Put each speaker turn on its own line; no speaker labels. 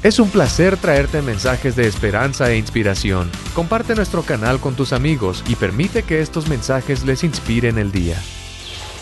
Es un placer traerte mensajes de esperanza e inspiración. Comparte nuestro canal con tus amigos y permite que estos mensajes les inspiren el día.